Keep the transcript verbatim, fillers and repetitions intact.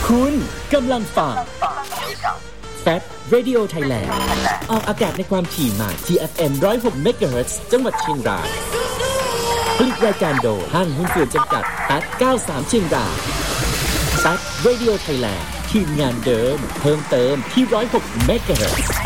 คุณกำลังฟังแฟต Radio Thailand ออกอากาศในความถี่ใหม่ ที เอฟ เอ็ม หนึ่งร้อยหก เมกะเฮิรตซ์ จังหวัดเชียงรายผลิตรายการโดยห้างหุ้นส่วนจำกัด แอท เก้าสิบสาม เชียงรายแฟต Radio Thailand ทีมงานเดิมเพิ่มเติมที่ หนึ่งร้อยหก เมกะเฮิรตซ์